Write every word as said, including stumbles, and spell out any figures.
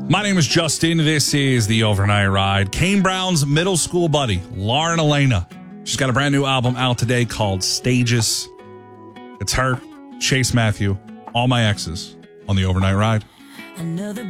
My name is Justin. This is The Overnight Ride. Kane Brown's middle school buddy, Lauren Elena. She's got a brand new album out today called Stages. It's her, Chase Matthew, all my exes on The Overnight Ride. Another